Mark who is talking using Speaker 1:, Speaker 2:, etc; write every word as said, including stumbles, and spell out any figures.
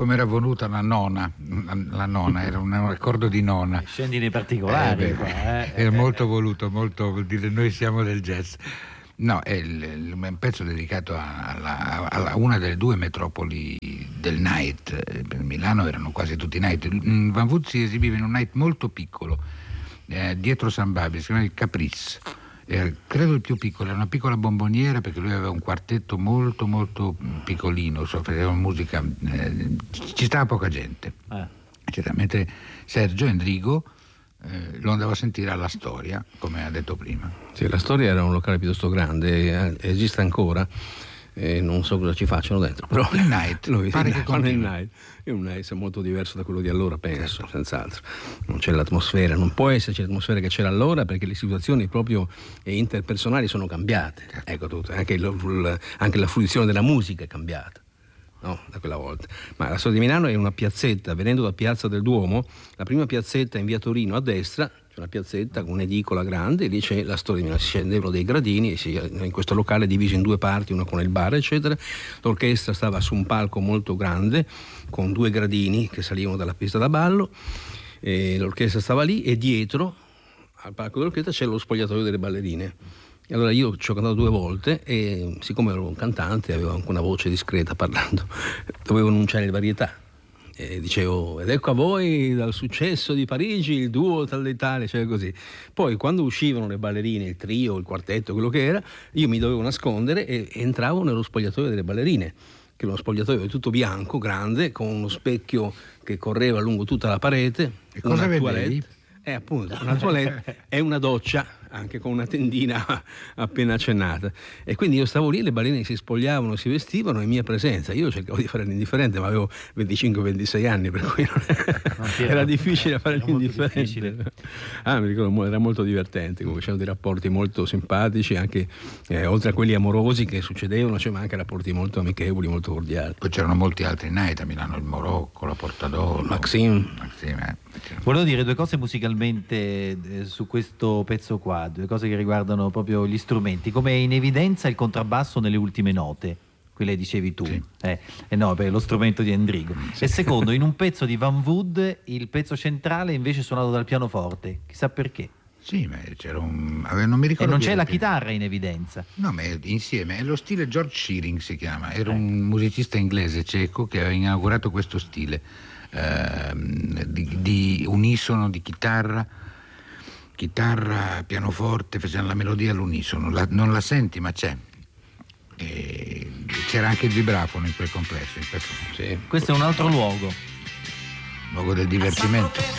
Speaker 1: come era venuta la nona, la, la nona, era un accordo di nona.
Speaker 2: Scendi nei particolari.
Speaker 1: Eh, beh,
Speaker 2: qua, eh.
Speaker 1: Era molto voluto, molto, vuol dire noi siamo del jazz. No, è il, il, un pezzo dedicato alla, alla una delle due metropoli del night. Per Milano erano quasi tutti night. Van Voot si esibiva in un night molto piccolo, eh, dietro San Babis, si chiama il Caprice. Eh, credo il più piccolo, era una piccola bomboniera, perché lui aveva un quartetto molto molto piccolino, so, faceva musica, eh, ci stava poca gente,
Speaker 2: eh.
Speaker 1: mentre Sergio Endrigo eh, lo andava a sentire alla Storia, come ha detto prima.
Speaker 3: Sì, la Storia era un locale piuttosto grande, eh, esiste ancora, eh, non so cosa ci facciano dentro, però
Speaker 1: il night,
Speaker 3: noi,
Speaker 1: pare che
Speaker 3: fanno il night. È un night molto diverso da quello di allora, penso, certo. Senz'altro. Non c'è l'atmosfera, non può esserci l'atmosfera che c'era allora, perché le situazioni proprio interpersonali sono cambiate, certo. Ecco tutto, anche, il, anche la fruizione della musica è cambiata, no? Da quella volta. Ma la Storia di Milano è una piazzetta, venendo da Piazza del Duomo, la prima piazzetta in via Torino a destra, c'è una piazzetta con un'edicola grande, e lì c'è la Storia di Milano, si scendevano dei gradini, e si, in questo locale diviso in due parti, una con il bar eccetera. L'orchestra stava su un palco molto grande con due gradini che salivano dalla pista da ballo, e l'orchestra stava lì, e dietro al palco dell'orchestra c'è lo spogliatoio delle ballerine. E allora io ci ho cantato due volte, e siccome ero un cantante avevo anche una voce discreta parlando, dovevo annunciare le varietà. E dicevo, ed ecco a voi dal successo di Parigi il duo tal dei tale, cioè così. Poi quando uscivano le ballerine, il trio, il quartetto, quello che era, io mi dovevo nascondere e entravo nello spogliatoio delle ballerine, che è uno spogliatoio tutto bianco, grande, con uno specchio che correva lungo tutta la parete.
Speaker 1: E cosa vedevi?
Speaker 3: È appunto una toilette e una doccia, anche con una tendina appena accennata. E quindi io stavo lì, le ballerine si spogliavano, si vestivano in mia presenza. Io cercavo di fare l'indifferente, ma avevo venticinque ventisei anni, per cui non non era, era difficile fare l'indifferente. Ah, mi ricordo, era molto divertente, comunque c'erano dei rapporti molto simpatici, anche eh, oltre a quelli amorosi che succedevano, c'erano anche rapporti molto amichevoli, molto cordiali.
Speaker 1: Poi c'erano molti altri night a Milano, il Morocco, la Portadoro,
Speaker 3: Maxim.
Speaker 1: Maxim eh.
Speaker 2: Volevo dire due cose musicalmente eh, su questo pezzo qua, due cose che riguardano proprio gli strumenti. Come è in evidenza il contrabbasso nelle ultime note, quelle dicevi tu,
Speaker 1: sì.
Speaker 2: eh, eh no, per lo strumento di Endrigo.
Speaker 1: Sì.
Speaker 2: E secondo, in un pezzo di Van Voot il pezzo centrale invece suonato dal pianoforte, chissà perché.
Speaker 1: Sì, ma c'era un... non mi ricordo.
Speaker 2: E non c'è la
Speaker 1: più.
Speaker 2: chitarra in evidenza.
Speaker 1: No, ma è insieme, è lo stile George Shearing si chiama, era eh. un musicista inglese ceco che aveva inaugurato questo stile eh, di, di unisono, di chitarra, chitarra, pianoforte, facevano la melodia all'unisono, la, non la senti ma c'è. E c'era anche il vibrafono in quel complesso. In questo,
Speaker 2: sì. Questo è un altro luogo.
Speaker 1: Luogo del divertimento.